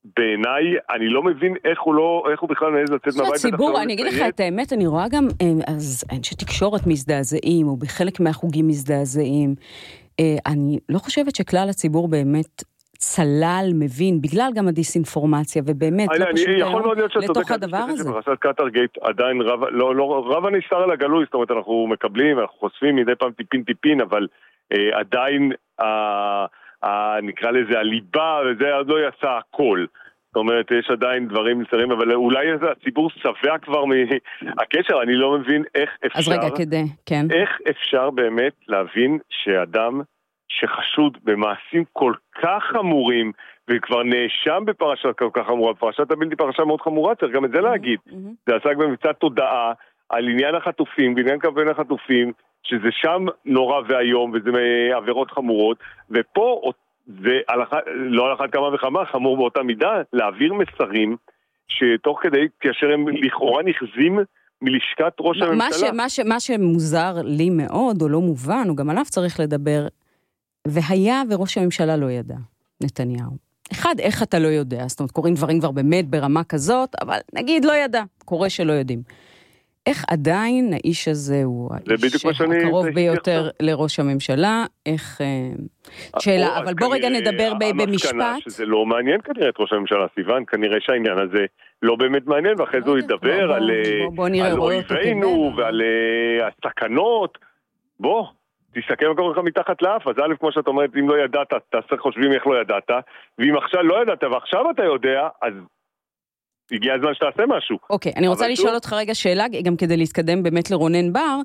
[SPEAKER 13] בעיניי, אני לא מבין איך הוא בכלל נעז לצאת מהבית.
[SPEAKER 11] הציבור, אני אגיד לך את האמת, אני רואה גם, אז אנשי תקשורת מזדעזעים, או בחלק מהחוגים מזדעזעים. אני לא חושבת שכלל הציבור באמת צלל, מבין, בגלל גם הדיסאינפורמציה, ובאמת לא פשוט היום לתוך הדבר הזה.
[SPEAKER 13] בפרשת קטרגייט עדיין רב הנסתר על הגלוי, זאת אומרת, אנחנו מקבלים, אנחנו חושפים מדי פעם טיפין, אבל עדיין, נקרא לזה הליבה, וזה עוד לא יצא הכל. זאת אומרת, יש עדיין דברים נסתרים, אבל אולי הציבור שבע כבר מהקשר, אני לא מבין איך אפשר...
[SPEAKER 11] אז רגע, כדי, כן.
[SPEAKER 13] איך אפשר באמת להבין שאדם שחשוד במעשים כל כך חמורים, וכבר נאשם בפרשה כל כך חמורה, פרשת הבלתי פרשה מאוד חמורה, צריך גם את זה להגיד. זה עסק במבצע תודעה על עניין החטופים, בעניין כוון החטופים, שזה שם נורא והיום, וזה עבירות חמורות, ופה זה לא על אחת כמה וכמה, חמור באותה מידה, להעביר מסרים שתוך כדי, כאשר הם לכאורה נחזים מלשכת ראש הממשלה.
[SPEAKER 11] מה שמוזר לי מאוד, או לא מובן, או גם עליו צריך לדבר, והיה וראש הממשלה לא ידע, נתניהו. אחד, איך אתה לא יודע? זאת אומרת, קוראים דברים כבר באמת ברמה כזאת, אבל נגיד לא ידע, קורה שלא יודעים. איך עדיין האיש הזה הוא האיש הקרוב ביותר לראש הממשלה? איך... שאלה, אבל בוא רגע נדבר במשפט.
[SPEAKER 13] המסקנה שזה לא מעניין כנראה את ראש הממשלה, סיוון, כנראה שהעניין הזה לא באמת מעניין, ואחרי זה הוא ידבר על אויבינו ועל הסכנות. בוא, תסתכל מה קורה לך מתחת לאף, אז א', כמו שאת אומרת, אם לא ידעת, תעשה חושבים איך לא ידעת, ואם עכשיו לא ידעת ועכשיו אתה יודע, אז הגיע הזמן שתעשה משהו.
[SPEAKER 11] אוקיי, אני רוצה לשאול אותך רגע שאלה, גם כדי להתקדם באמת לרונן בר,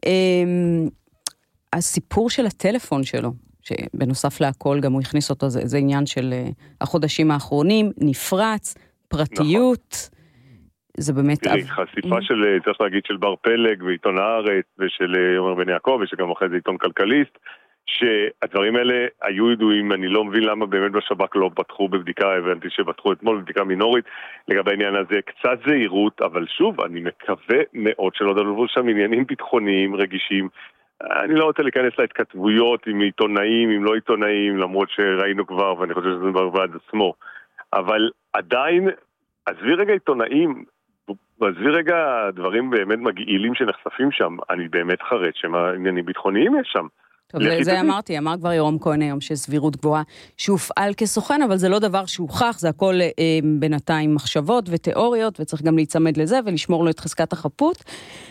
[SPEAKER 11] הסיפור של הטלפון שלו, שבנוסף להכל גם הוא הכניס אותו, זה עניין של החודשים האחרונים, נפרץ, פרטיות, זה באמת...
[SPEAKER 13] תראי, חשיפה של, צריך להגיד, של בר פלג ועיתון הארץ ושל עומר בן יעקב ושגם אחרי זה עיתון כלכליסט, שהדברים האלה היו ידועים, אני לא מבין למה באמת בשב"כ לא פתחו בבדיקה, הבנתי שפתחו אתמול בבדיקה מינורית לגבי העניין הזה, קצת זהירות, אבל שוב, אני מקווה מאוד שלא דלבו שם עניינים ביטחוניים רגישים. אני לא רוצה להיכנס להתכתבויות עם עיתונאים, עם לא עיתונאים, למרות שראינו כבר, ואני חושב שזה בוועד עצמו. אבל עדיין, עזבי רגע עיתונאים, עזבי רגע דברים באמת מגעילים שנחשפים שם, אני באמת חרד שעניינים ביטחוניים יש שם.
[SPEAKER 11] טוב, זה אמרתי, אמר כבר יורם כהן היום שסבירות גבוהה שהופעל כסוכן, אבל זה לא דבר שהוכח, זה הכל בינתיים מחשבות ותיאוריות, וצריך גם להיצמד לזה ולשמור לו את חזקת החפות.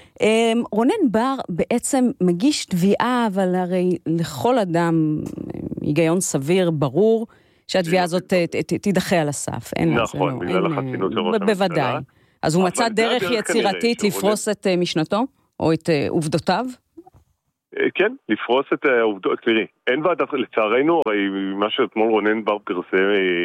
[SPEAKER 11] רונן בר בעצם מגיש תביעה, אבל הרי לכל אדם היגיון סביר, ברור, שהתביעה הזאת תידחה על הסף.
[SPEAKER 13] נכון, בגלל החסינות של ראש הממשלה.
[SPEAKER 11] בוודאי. אז הוא מצא דרך יצירתית לפרוס את משנתו, או את עובדותיו?
[SPEAKER 13] כן, לפרוס את העובדות, תראי, אין ועדת, לצערנו, הרי מה שאתמול רונן בר פרסם,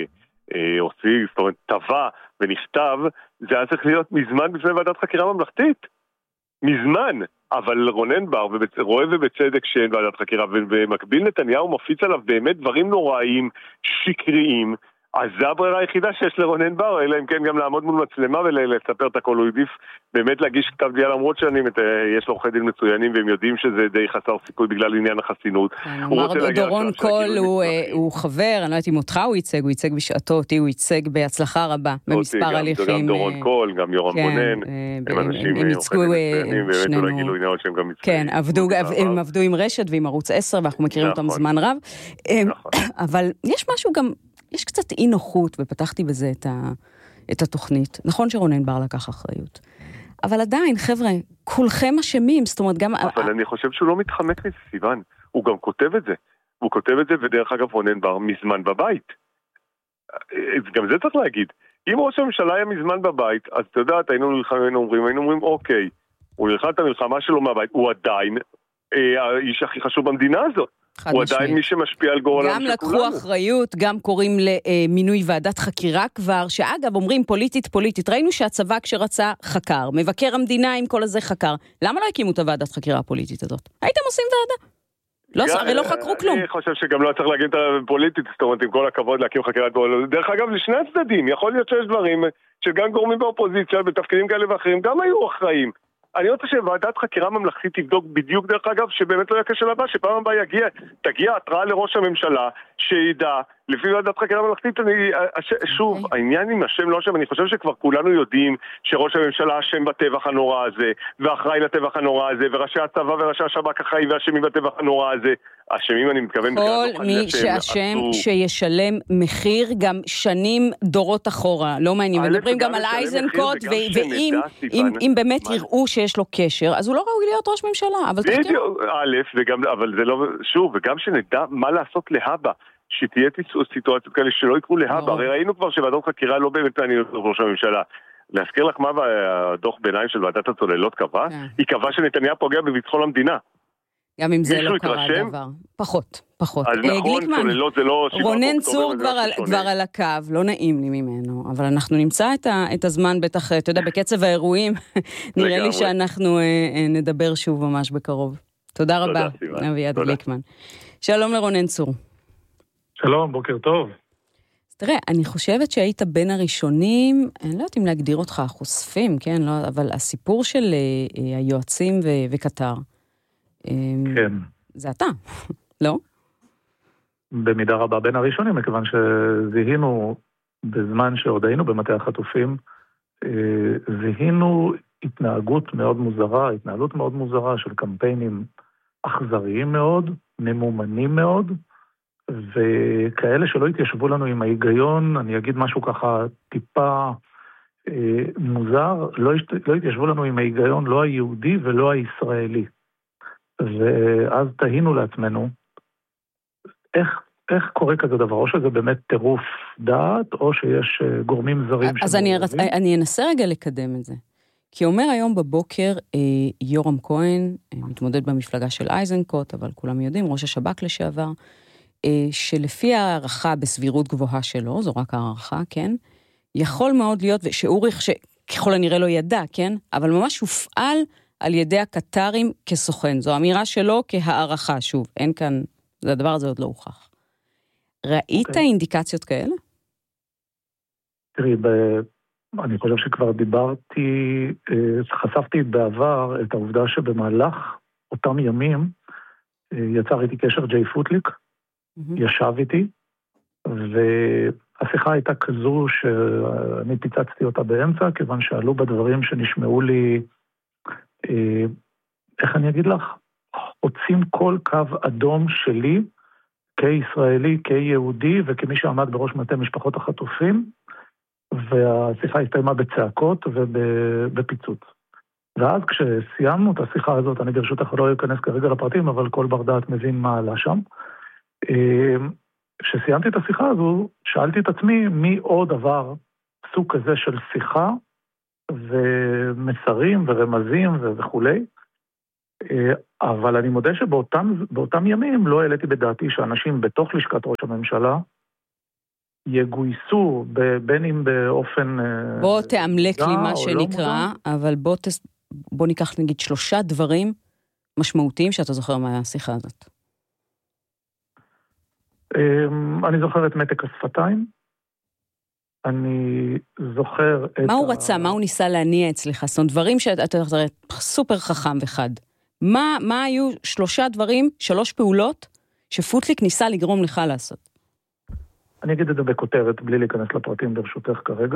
[SPEAKER 13] הוציא, זאת אומרת, טבע ונכתב, זה היה צריך להיות מזמן בפני ועדת חקירה ממלכתית. מזמן. אבל רונן בר רואה ובצדק שאין ועדת חקירה, ובמקביל נתניהו מפיץ עליו באמת דברים נוראים, שקריים, אז זה הברירה היחידה שיש לרונן בר, אלא אם כן גם לעמוד מול מצלמה ולספר את הכל, הוא עדיף באמת להגיש כתב תביעה, למרות יש לו עורכי דין מצוינים, והם יודעים שזה די חסר סיכוי בגלל עניין החסינות.
[SPEAKER 11] דורון קול הוא חבר, אני לא יודעת אם אותך הוא ייצג בשעתו, אותי הוא ייצג בהצלחה רבה, במספר הליכים.
[SPEAKER 13] גם דורון קול, גם יורם גונן, הם אנשים עורכי דין מצוינים, באמת אולי גילוי נאות שהם גם מצוינים.
[SPEAKER 11] כן, הם עבדו עם רשת ועם ערוץ 10, ואנחנו מכירים אותם זמן רב. אבל יש משהו גם יש קצת אי נוחות, ופתחתי בזה את התוכנית. נכון שרונן בר לקח אחריות. אבל עדיין, חבר'ה, כולכם אשמים, זאת אומרת גם...
[SPEAKER 13] אבל אני חושב שהוא לא מתחמק מזה, סיוון. הוא גם כותב את זה. הוא כותב את זה, ודרך אגב, רונן בר מזמן בבית. גם זה צריך להגיד. אם ראש הממשלה היה מזמן בבית, אז אתה יודעת, היינו אומרים, אוקיי, הוא נלחם את המלחמה שלו מהבית, הוא עדיין האיש הכי חשוב במדינה הזאת. הוא עדיין מי שמשפיע על גורלם של כולנו.
[SPEAKER 11] גם לקחו אחריות, גם קוראים למינוי ועדת חקירה כבר, שאגב אומרים פוליטית, ראינו שהצבא כשרצה חקר, מבקר המדינה עם כל הזה חקר, למה לא הקימו את הוועדת חקירה הפוליטית הזאת? הייתם עושים ועדה? הרי לא חקרו כלום.
[SPEAKER 13] אני חושב שגם לא צריך להגיד את הפוליטית, זאת אומרת, עם כל הכבוד להקים חקירת גורל. דרך אגב, לשני הצדדים, יכול להיות שיש דברים שגם גורמים באופוזיציה, בתפקידים כאלה ואחרים, גם היו אחראים. אני רוצה שוועדת חקירה ממלכתית תבדוק בדיוק דרך אגב, שבאמת לא יהיה כשל הבא, שפעם הבא תגיע התראה לראש הממשלה, שידע לפי ועדת חקירה ממלכתית, שוב, העניין עם השם לא השם, אני חושב שכבר כולנו יודעים שראש הממשלה אשם בטבח הנורא הזה, ואחראי לטבח הנורא הזה, וראשי הצבא וראשי השב"כ אחראי ואשמים בטבח הנורא הזה. אשמים אני מתכוון...
[SPEAKER 11] כל מי שאשם שישלם מחיר גם שנים דורות אחורה, לא מעניין. מדברים גם על אייזנקוט, ואם באמת יראו שיש לו קשר, אז הוא לא ראוי להיות ראש ממשלה, אבל תחתירו.
[SPEAKER 13] אבל זה לא... שוב, וגם שנדע מה לעשות להבא. שתהיה סיטואציות כאלה שלא יקרו להבא. הרי ראינו כבר שוועדות חקירה לא באמת מעניינות ראש הממשלה. להזכיר לך מה הדוח ביניים של ועדת הצוללות קבע? היא קבעה שנתניהו פוגע בביטחון המדינה.
[SPEAKER 11] גם אם זה לא קרה דבר. פחות.
[SPEAKER 13] אז נכון, צוללות זה לא...
[SPEAKER 11] רונן צור כבר על הקו, לא נעים לי ממנו, אבל אנחנו נמצא את הזמן בטח, אתה יודע, בקצב האירועים, נראה לי שאנחנו נדבר שוב ממש בקרוב. תודה רבה, אביעד גליקמן. שלום לרונן צור.
[SPEAKER 14] שלום, בוקר טוב.
[SPEAKER 11] אז תראה, אני חושבת שהיית בין הראשונים, אני לא יודעת אם להגדיר אותך חושפים, כן, לא, אבל הסיפור של היועצים וקטר,
[SPEAKER 14] כן.
[SPEAKER 11] זה אתה, לא?
[SPEAKER 14] במידה רבה בין הראשונים, מכיוון שזיהינו בזמן שעוד היינו במטה החטופים, זיהינו התנהלות מאוד מוזרה של קמפיינים אכזריים מאוד, ממומנים מאוד, וכאלה שלא התיישבו לנו עם ההיגיון, אני אגיד משהו ככה טיפה מוזר, לא התיישבו לנו עם ההיגיון לא היהודי ולא הישראלי. ואז תהינו לעצמנו, איך קורה כזה דבר? או שזה באמת טירוף דעת, או שיש גורמים זרים...
[SPEAKER 11] אז אני אנסה רגע לקדם את זה. כי אומר היום בבוקר, יורם כהן, מתמודד במפלגה של אייזנקוט, אבל כולם יודעים, ראש השב"כ לשעבר, שלפי הערכה בסבירות גבוהה שלו, זו רק הערכה, כן? יכול מאוד להיות, שאוריך שככל הנראה לא ידע, כן? אבל ממש הופעל על ידי הקטרים כסוכן. זו אמירה שלו כהערכה, שוב. אין כאן, הדבר הזה עוד לא הוכח. ראית אינדיקציות כאלה?
[SPEAKER 14] תראי, אני חושב שכבר חשפתי בעבר את העובדה שבמהלך אותם ימים יצר איתי קשר ג'יי פוטליק, ישב איתי, והשיחה הייתה כזו שאני פיצצתי אותה באמצע, כיוון שעלו בדברים שנשמעו לי, איך אני אגיד לך, הוצאים כל קו אדום שלי, כישראלי, כיהודי, וכמי שעמד בראש מטה משפחות החטופים, והשיחה הסתיימה בצעקות ובפיצוץ. ואז כשסיימנו את השיחה הזאת, אני ברשותך לא אכנס כרגע לפרטים, אבל כל בר דעת מבין מה עלה שם. כשסיימתי את השיחה הזו, שאלתי את עצמי מי עוד עבר סוג כזה של שיחה, ומסרים ורמזים וכולי. אבל אני מודה שבאותם ימים לא העליתי בדעתי שאנשים בתוך לשכת ראש הממשלה יגויסו בין אם באופן...
[SPEAKER 11] בוא תאמלק לי מה שנקרא, אבל בוא ניקח נגיד 3 דברים משמעותיים שאתה זוכר מהשיחה הזאת.
[SPEAKER 14] אני זוכר את מתק השפתיים, אני זוכר את...
[SPEAKER 11] מה הוא רצה? מה הוא ניסה להניע אצלך? זאת אומרת, דברים שאתה סופר חכם וחד. מה היו 3 דברים, 3 פעולות, שפוטליק ניסה לגרום לך לעשות?
[SPEAKER 14] אני אגיד את זה בכותרת, בלי להיכנס לפרטים ברשותך כרגע.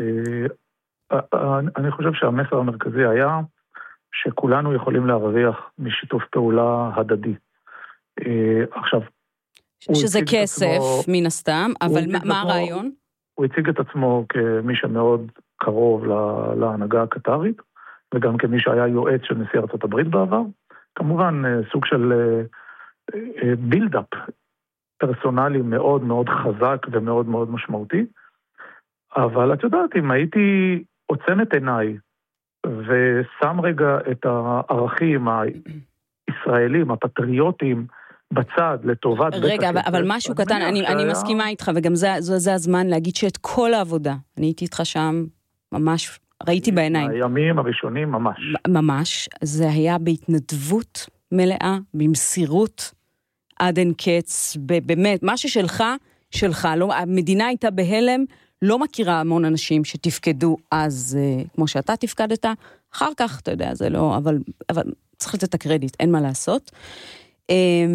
[SPEAKER 14] אני חושב שהמסר המרכזי היה שכולנו יכולים להרוויח משיתוף פעולה הדדי. עכשיו,
[SPEAKER 11] שזה כסף מן הסתם, אבל מה הרעיון?
[SPEAKER 14] הוא הציג את עצמו כמי שמאוד קרוב להנהגה הקטרית, וגם כמי שהיה יועץ של נשיא ארצות הברית בעבר. כמובן, סוג של בילדאפ פרסונלי מאוד מאוד חזק ומאוד מאוד משמעותי. אבל את יודעת, אם הייתי עוצם את עיניי, ושם רגע את הערכים הישראלים, הפטריוטים, בצד, לטובת...
[SPEAKER 11] רגע, אבל משהו קטן, אני מסכימה איתך, וגם זה הזמן להגיד שאת כל העבודה, אני הייתי איתך שם ממש, ראיתי בעיניים.
[SPEAKER 14] הימים הראשונים ממש.
[SPEAKER 11] ממש, זה היה בהתנדבות מלאה, במסירות עד אין קץ, באמת, מה שלך, לא, המדינה הייתה בהלם, לא מכירה המון אנשים שתפקדו אז, כמו שאתה תפקדת, אחר כך, אתה יודע, זה לא, אבל צריך לתת את הקרדיט, אין מה לעשות.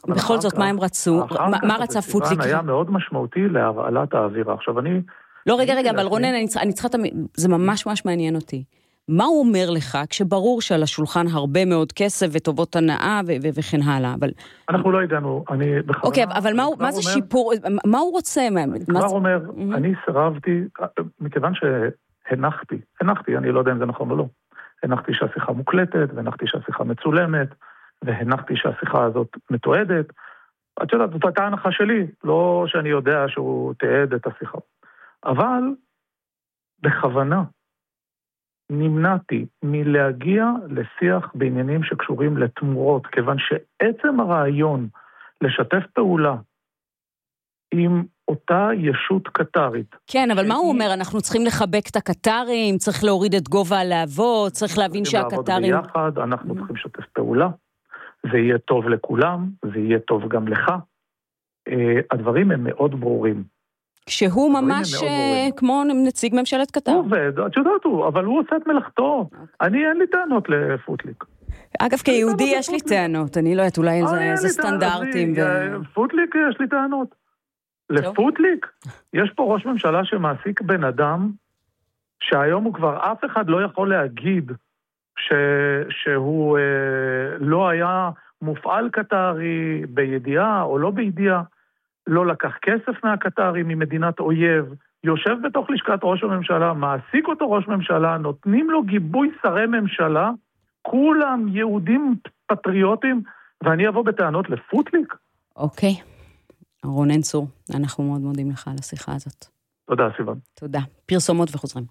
[SPEAKER 11] בכל זאת, מה הם רצו? מה רצה פוטליק?
[SPEAKER 14] היה מאוד משמעותי להרעלת האווירה. עכשיו אני...
[SPEAKER 11] לא, רגע, אבל רונן, אני צריכה... זה ממש מעניין אותי. מה הוא אומר לך כשברור שעל השולחן הרבה מאוד כסף וטובות הנאה וכן הלאה, אבל...
[SPEAKER 14] אנחנו לא הגענו, אני בכוונה...
[SPEAKER 11] אוקיי, אבל מה זה שיפור? מה הוא רוצה?
[SPEAKER 14] כבר אומר, אני סירבתי, מכיוון שהנחתי, אני לא יודע אם זה נכון או לא, הנחתי שהשיחה מוקלטת, והנחתי שהשיחה מצולמת, והנחתי שהשיחה הזאת מתועדת. את יודעת, זאת הייתה הנחה שלי, לא שאני יודע שהוא תיעד את השיחה. אבל בכוונה נמנעתי מלהגיע לשיח בעניינים שקשורים לתמורות, כיוון שעצם הרעיון לשתף פעולה עם אותה ישות קטרית.
[SPEAKER 11] כן, אבל מה הוא אומר? אנחנו צריכים לחבק את הקטרים, צריך להוריד את גובה הלהבות, צריך להבין שהקטרים...
[SPEAKER 14] ביחד, אנחנו צריכים לשתף פעולה, זה יהיה טוב לכולם, זה יהיה טוב גם לך. הדברים הם מאוד ברורים.
[SPEAKER 11] כשהוא ממש כמו נציג ממשלת קטר.
[SPEAKER 14] הוא עובד, את יודעת הוא, אבל הוא עושה את מלאכתו. אני אין לי טענות לפוטליק.
[SPEAKER 11] אגב, כיהודי יש לי טענות, אני לא יודעת, אולי זה סטנדרטים.
[SPEAKER 14] פוטליק יש לי טענות. לפוטליק, יש פה ראש ממשלה שמעסיק בן אדם, שהיום הוא כבר אף אחד לא יכול להגיד שהוא לא היה מופעל קטרי בידיעה או לא בידיעה, לא לקח כסף מהקטרים ממדינת אויב, יושב בתוך לשכת ראש הממשלה, מעסיק אותו ראש ממשלה, נותנים לו גיבוי שרי ממשלה, כולם יהודים פטריוטים, ואני אבוא בטענות לפוטליק?
[SPEAKER 11] אוקיי. רונן צור, אנחנו מאוד מודים לך על השיחה הזאת.
[SPEAKER 14] תודה, סיוון.
[SPEAKER 11] תודה. פרסומות וחוזרים.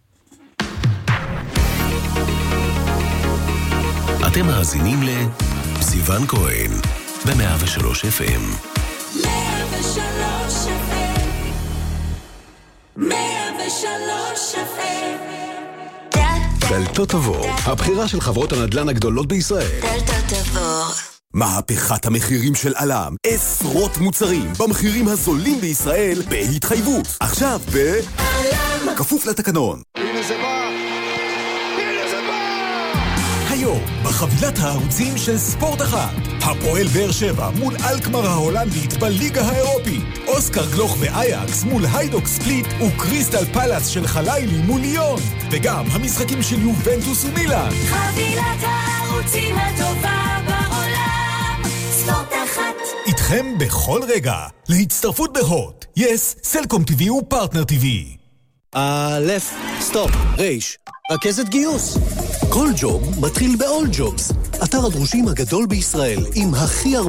[SPEAKER 15] אתם מאזינים לסיוון כהן, ב-103 FM.
[SPEAKER 2] 103 FM. 103 FM.
[SPEAKER 15] דלתות עבור, הבחירה של חברות הנדל"ן הגדולות בישראל.
[SPEAKER 2] דלתות עבור.
[SPEAKER 15] מהפכת המחירים של אלם, עשרות מוצרים במחירים הזולים בישראל בהתחייבות. עכשיו אלם, כפוף לתקנון.
[SPEAKER 2] הנה זה בא, הנה זה בא.
[SPEAKER 15] היום, בחבילת הערוצים של ספורט אחת, הפועל באר שבע מול אלקמר ההולנדית בליגה האירופית, אוסקר גלוך ואייקס מול היידוק ספליט וקריסטל פלאס של חלילי מול ליון, וגם המשחקים של יובנטוס ומילאן.
[SPEAKER 2] חבילת הערוצים הטובה בעולם, ספורט אחת.
[SPEAKER 15] איתכם בכל רגע, להצטרפות בהוט, יס, סלקום TV ופרטנר TV.
[SPEAKER 16] סטופ, רייש, רכזת גיוס. כל ג'וב מתחיל ב-all jobs, אתר הדרושים הגדול בישראל עם הכי הרבה